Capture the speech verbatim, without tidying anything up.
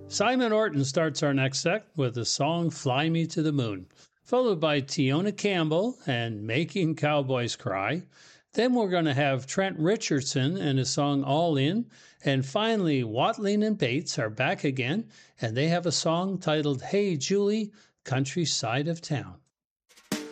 Simon Orton starts our next set with the song Fly Me to the Moon, followed by Tiona Campbell and Making Cowboys Cry. Then we're going to have Trent Richardson and his song All In. And finally, Watling and Bates are back again, and they have a song titled Hey Julie, Countryside of Town.